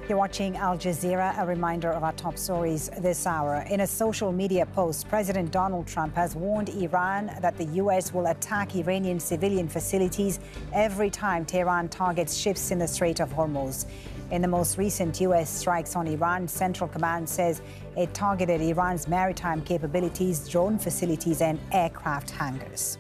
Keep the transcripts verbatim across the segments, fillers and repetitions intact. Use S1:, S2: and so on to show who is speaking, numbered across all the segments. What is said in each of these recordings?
S1: You're watching Al Jazeera. A reminder of our top stories this hour. In a social media post, President Donald Trump has warned Iran that the U S will attack Iranian civilian facilities every time Tehran targets ships in the Strait of Hormuz. In the most recent U S strikes on Iran, Central Command says it targeted Iran's maritime capabilities, drone facilities, and aircraft hangars.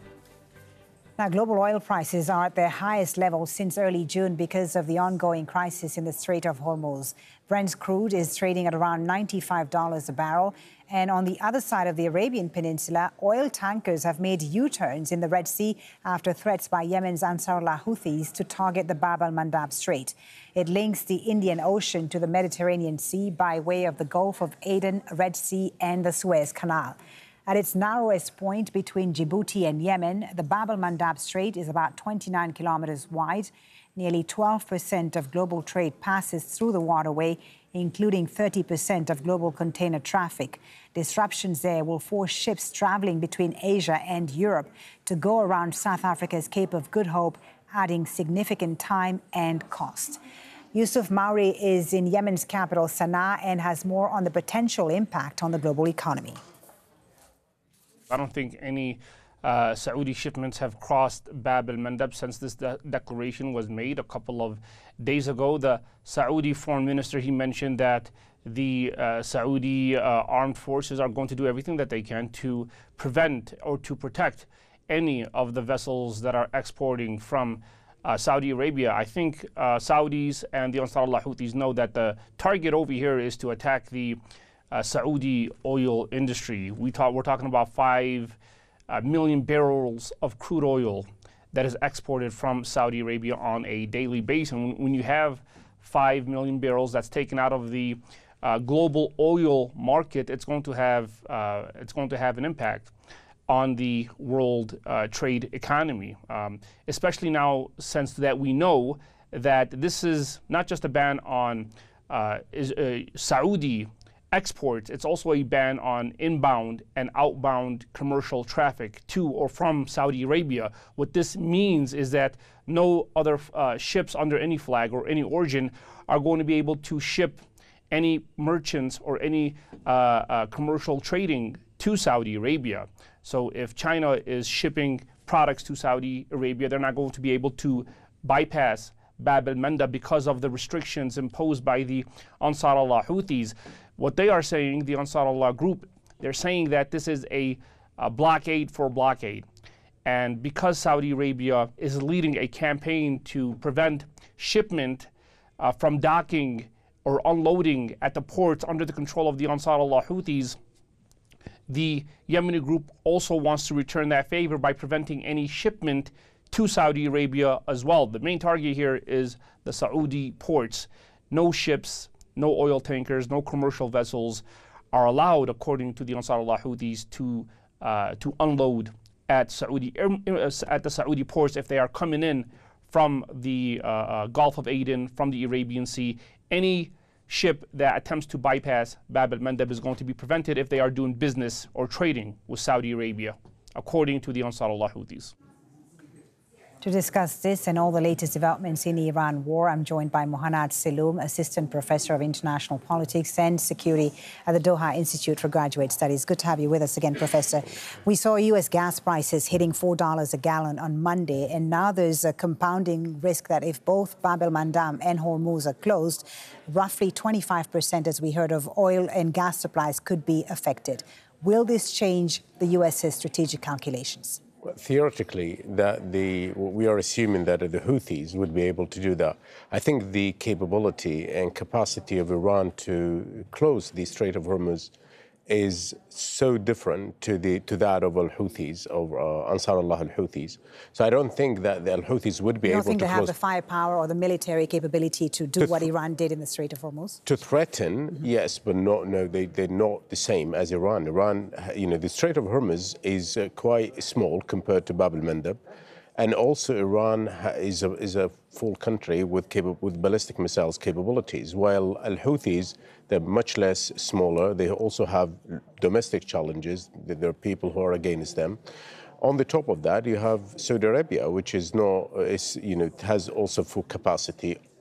S1: Now, global oil prices are at their highest level since early June because of the ongoing crisis in the Strait of Hormuz. Brent crude is trading at around ninety-five dollars a barrel. And on the other side of the Arabian Peninsula, oil tankers have made U-turns in the Red Sea after threats by Yemen's Ansarullah Houthis to target the Bab al-Mandab Strait. It links the Indian Ocean to the Mediterranean Sea by way of the Gulf of Aden, Red Sea, and the Suez Canal. At its narrowest point between Djibouti and Yemen, the Bab al-Mandab Strait is about twenty-nine kilometers wide. Nearly twelve percent of global trade passes through the waterway, including thirty percent of global container traffic. Disruptions there will force ships traveling between Asia and Europe to go around South Africa's Cape of Good Hope, adding significant time and cost. Yusuf Mauri is in Yemen's capital, Sana'a, and has more on the potential impact on the global economy.
S2: I don't think any uh, Saudi shipments have crossed Bab al-Mandab since this de declaration was made a couple of days ago. The Saudi foreign minister, he mentioned that the uh, Saudi uh, armed forces are going to do everything that they can to prevent or to protect any of the vessels that are exporting from uh, Saudi Arabia. I think uh, Saudis and the Ansarullah Houthis know that the target over here is to attack the Uh, Saudi oil industry. We talk, we're talking about five uh, million barrels of crude oil that is exported from Saudi Arabia on a daily basis. And when you have five million barrels that's taken out of the uh, global oil market, it's going to have uh, it's going to have an impact on the world uh, trade economy, um, especially now since that we know that this is not just a ban on uh, is, uh, Saudi exports, it's also a ban on inbound and outbound commercial traffic to or from Saudi Arabia. What this means is that no other uh, ships under any flag or any origin are going to be able to ship any merchants or any uh, uh, commercial trading to Saudi Arabia. So if China is shipping products to Saudi Arabia, they're not going to be able to bypass Bab al-Mandab because of the restrictions imposed by the Ansarullah Houthis. What they are saying, the Ansarullah group, they're saying that this is a, a blockade for blockade. And because Saudi Arabia is leading a campaign to prevent shipment uh, from docking or unloading at the ports under the control of the Ansarullah Houthis, the Yemeni group also wants to return that favor by preventing any shipment to Saudi Arabia as well. The main target here is the Saudi ports. No ships, no oil tankers, no commercial vessels are allowed, according to the Ansarullah Houthis, to uh, to unload at Saudi at the Saudi ports if they are coming in from the uh, uh, Gulf of Aden, from the Arabian Sea. Any ship that attempts to bypass Bab al-Mandab is going to be prevented if they are doing business or trading with Saudi Arabia, according to the Ansarullah Houthis.
S1: To discuss this and all the latest developments in the Iran war, I'm joined by Muhannad Seloom, Assistant Professor of International Politics and Security at the Doha Institute for Graduate Studies. Good to have you with us again, Professor. We saw U S gas prices hitting four dollars a gallon on Monday, and now there's a compounding risk that if both Bab al-Mandab and Hormuz are closed, roughly twenty-five percent, as we heard, of oil and gas supplies could be affected. Will this change the U S's strategic calculations?
S3: Theoretically, that the we are assuming that the Houthis would be able to do that. I think the capability and capacity of Iran to close the Strait of Hormuz is so different to the to that of al-Houthis, of uh, Ansarullah al-Houthis. So I don't think that the al-Houthis would be
S1: you don't
S3: able
S1: think
S3: to
S1: they
S3: close...
S1: have the firepower or the military capability to do
S3: to
S1: what Iran did in the Strait of Hormuz?
S3: To threaten, mm-hmm. yes, but not, no, they, they're not the same as Iran. Iran, you know, the Strait of Hormuz is uh, quite small compared to Bab al-Mandab. And also Iran is a, is a full country with, with ballistic missiles capabilities, while al-Houthis, they're much less smaller. They also have domestic challenges. There are people who are against them. On the top of that, you have Saudi Arabia, which is not, is, you know, has also full capacity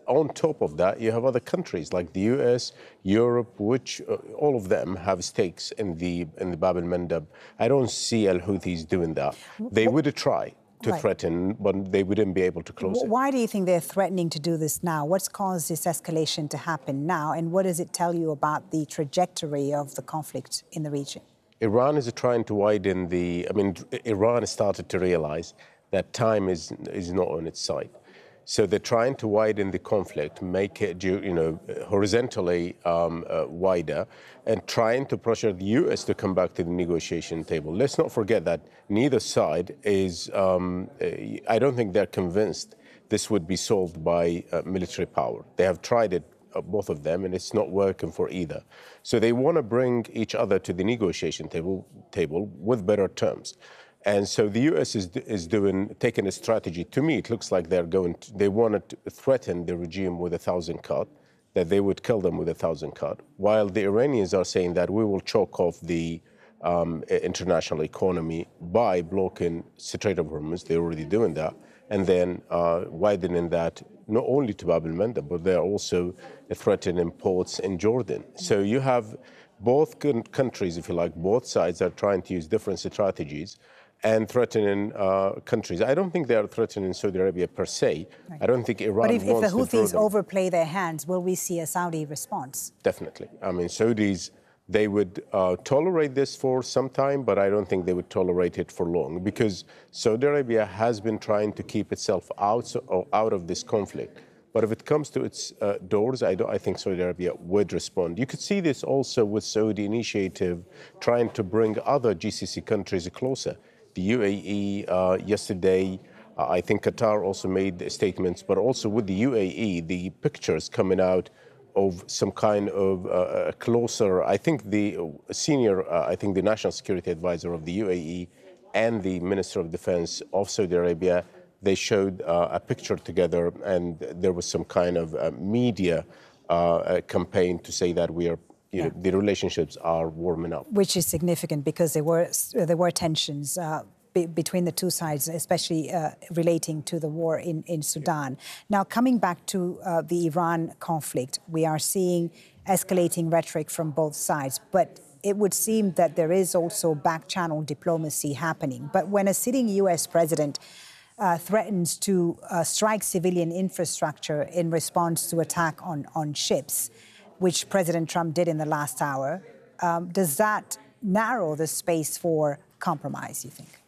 S3: on top of that, you have other countries like the U S, Europe, which uh, all of them have stakes in the in the Bab el-Mandeb. I don't see al-Houthis doing that. They would try to right. threaten, but they wouldn't be able to close it.
S1: Why do you think they're threatening to do this now? What's caused this escalation to happen now? And what does it tell you about the trajectory of the conflict in the region?
S3: Iran is trying to widen the... I mean, Iran has started to realize that time is, is not on its side. So they're trying to widen the conflict, make it, you know, horizontally um, uh, wider, and trying to pressure the U S to come back to the negotiation table. Let's not forget that neither side is, um, I don't think they're convinced this would be solved by uh, military power. They have tried it, uh, both of them, and it's not working for either. So they want to bring each other to the negotiation table, table with better terms. And so the U S is, is doing, taking a strategy. To me, it looks like they're going to, they want to threaten the regime with a thousand cut, that they would kill them with a thousand cut, while the Iranians are saying that we will choke off the um, international economy by blocking Strait of Hormuz. They're already doing that. And then uh, widening that not only to Bab el-Mandeb, but they're also threatening ports in Jordan. So you have both countries, if you like, both sides are trying to use different strategies and threatening uh, countries. I don't think they are threatening Saudi Arabia per se. Right. I don't think Iran
S1: But if,
S3: wants
S1: if the Houthis
S3: to
S1: overplay their hands, will we see a Saudi response?
S3: Definitely. I mean, Saudis, they would uh, tolerate this for some time, but I don't think they would tolerate it for long, because Saudi Arabia has been trying to keep itself out, so, out of this conflict. But if it comes to its uh, doors, I, don't, I think Saudi Arabia would respond. You could see this also with Saudi initiative trying to bring other G C C countries closer. The U A E uh, yesterday, uh, I think Qatar also made statements, but also with the U A E, the pictures coming out of some kind of uh, closer, I think the senior, uh, I think the National Security Advisor of the U A E and the Minister of Defense of Saudi Arabia, they showed uh, a picture together, and there was some kind of uh, media uh, campaign to say that we are You know, yeah. the relationships are warming up.
S1: Which is significant, because there were there were tensions uh, be, between the two sides, especially uh, relating to the war in, in Sudan. Now, coming back to uh, the Iran conflict, we are seeing escalating rhetoric from both sides, but it would seem that there is also back-channel diplomacy happening. But when a sitting U S president uh, threatens to uh, strike civilian infrastructure in response to attack on, on ships, which President Trump did in the last hour, um, does that narrow the space for compromise, you think?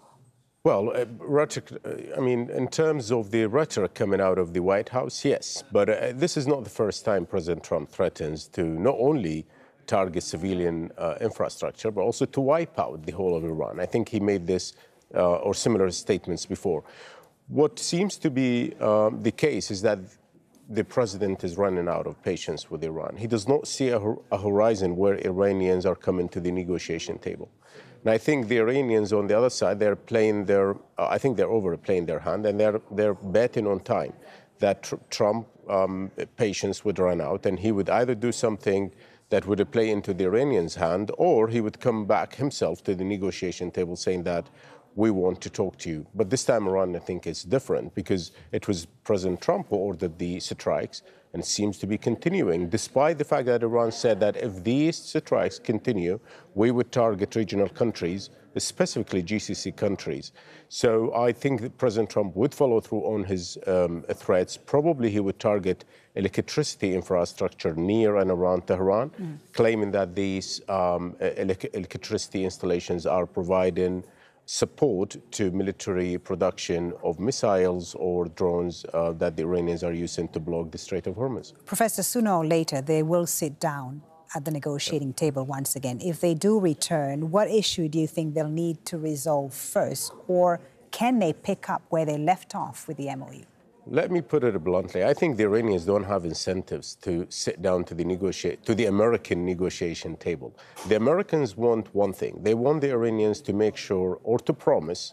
S3: Well, uh, rhetoric, uh, I mean, in terms of the rhetoric coming out of the White House, yes. But uh, this is not the first time President Trump threatens to not only target civilian uh, infrastructure, but also to wipe out the whole of Iran. I think he made this uh, or similar statements before. What seems to be uh, the case is that the president is running out of patience with Iran. He does not see a, a horizon where Iranians are coming to the negotiation table. And I think the Iranians on the other side, they're playing their, uh, I think they're overplaying their hand, and they're, they're betting on time that tr Trump um, patience would run out, and he would either do something that would play into the Iranians' hand, or he would come back himself to the negotiation table saying that we want to talk to you. But this time around, I think it's different, because it was President Trump who ordered the strikes, and it seems to be continuing, despite the fact that Iran said that if these strikes continue, we would target regional countries, specifically G C C countries. So I think that President Trump would follow through on his um, threats. Probably he would target electricity infrastructure near and around Tehran, mm. claiming that these um, electricity installations are providing support to military production of missiles or drones uh, that the Iranians are using to block the Strait of Hormuz.
S1: Professor, sooner or later, they will sit down at the negotiating table once again. If they do return, what issue do you think they'll need to resolve first? Or can they pick up where they left off with the M O U?
S3: Let me put it bluntly. I think the Iranians don't have incentives to sit down to the negotiate to the American negotiation table. The Americans want one thing. They want the Iranians to make sure or to promise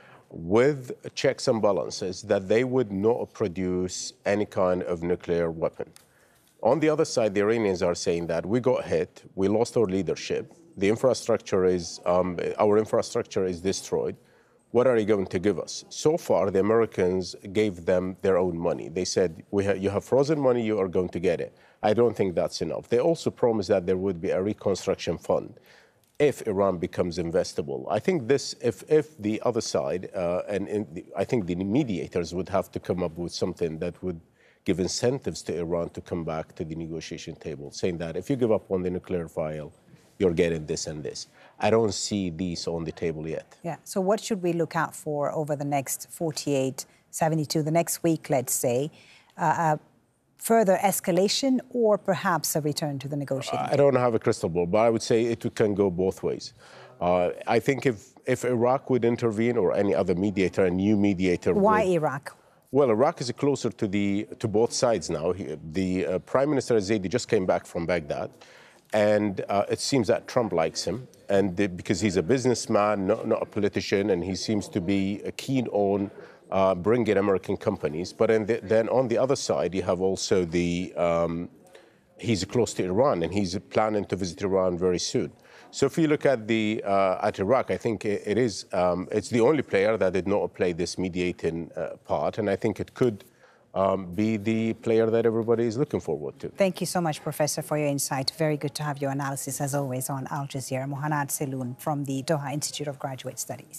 S3: with checks and balances that they would not produce any kind of nuclear weapon. On the other side, the Iranians are saying that we got hit, we lost our leadership, the infrastructure is, um, our infrastructure is destroyed. what are you going to give us? So far, the Americans gave them their own money. They said, we ha- you have frozen money, you are going to get it. I don't think that's enough. They also promised that there would be a reconstruction fund if Iran becomes investable. I think this, if, if the other side, uh, and in the, I think the mediators would have to come up with something that would give incentives to Iran to come back to the negotiation table, saying that if you give up on the nuclear file, you're getting this and this. I don't see these on the table yet.
S1: Yeah. So what should we look out for over the next forty-eight, seventy-two, the next week, let's say? Uh, uh, further escalation or perhaps a return to the negotiating table?
S3: I don't have a crystal ball, but I would say it can go both ways. Uh, I think if, if Iraq would intervene or any other mediator, a new mediator...
S1: Why
S3: would,
S1: Iraq?
S3: Well, Iraq is closer to the to both sides now. He, the uh, Prime Minister Zaidi just came back from Baghdad, and uh, it seems that Trump likes him, and the, because he's a businessman, not, not a politician, and he seems to be keen on uh, bringing American companies. But the, then on the other side, you have also the um, he's close to Iran, and he's planning to visit Iran very soon. So if you look at the uh, at Iraq, I think it, it is um, it's the only player that did not play this mediating uh, part, and I think it could um, be the player that everybody is looking forward to.
S1: Thank you so much, Professor, for your insight. Very good to have your analysis, as always, on Al Jazeera. Muhannad Selloun from the Doha Institute of Graduate Studies.